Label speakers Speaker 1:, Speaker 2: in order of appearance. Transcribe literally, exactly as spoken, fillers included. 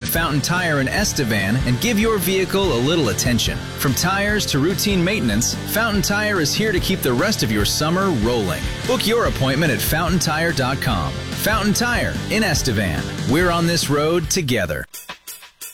Speaker 1: Fountain Tire in Estevan and give your vehicle a little attention. From tires to routine maintenance, Fountain Tire is here to keep the rest of your summer rolling. Book your appointment at fountain tire dot com. Fountain Tire in Estevan. We're on this road together.